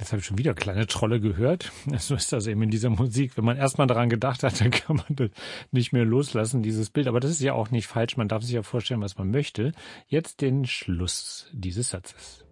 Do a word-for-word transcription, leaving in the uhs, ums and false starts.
Jetzt habe ich schon wieder kleine Trolle gehört. So ist das eben in dieser Musik. Wenn man erstmal daran gedacht hat, dann kann man das nicht mehr loslassen, dieses Bild. Aber das ist ja auch nicht falsch. Man darf sich ja vorstellen, was man möchte. Jetzt den Schluss dieses Satzes.